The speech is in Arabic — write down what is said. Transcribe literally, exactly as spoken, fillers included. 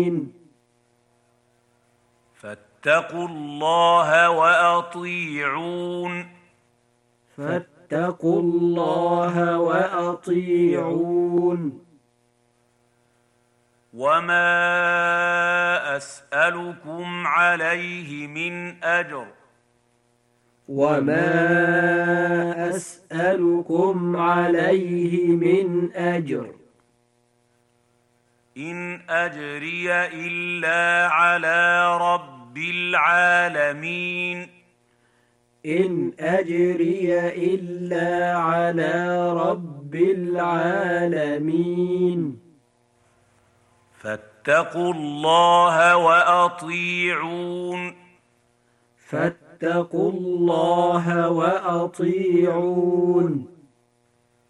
فاتقوا الله وأطيعون فاتقوا الله وأطيعون وما أسألكم عليه من أجر وما أسألكم عليه من أجر إن أجري إلا على رب العالمين إن أجري إلا على رب العالمين فاتقوا الله وأطيعون فاتقوا الله وأطيعون